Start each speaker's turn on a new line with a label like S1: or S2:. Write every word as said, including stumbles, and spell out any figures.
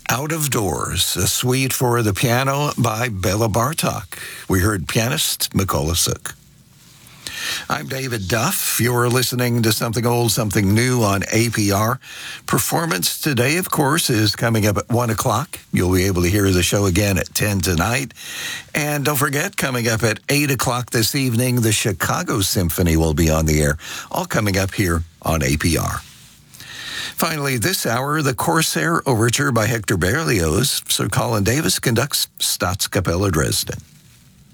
S1: Out of Doors, a suite for the piano by Bela Bartok. We heard pianist Mikola Suk. I'm David Duff. You're listening to Something Old, Something New on A P R. Performance today, of course, is coming up at one o'clock. You'll be able to hear the show again at ten tonight. And don't forget, coming up at eight o'clock this evening, the Chicago Symphony will be on the air, all coming up here on A P R. Finally, this hour, the Corsair Overture by Hector Berlioz. Sir Colin Davis conducts Staatskapelle Dresden.